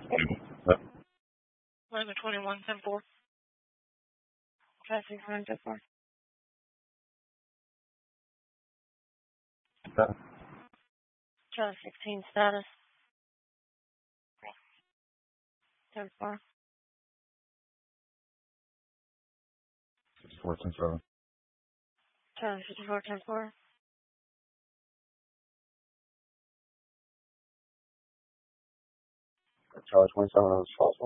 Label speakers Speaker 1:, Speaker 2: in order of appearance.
Speaker 1: Lima 21-10-4. Traffic 9-4. Charlie 16 status. 10-4.
Speaker 2: 54-10-7.
Speaker 1: Charlie 54-10-4.
Speaker 2: Charlie 27 on the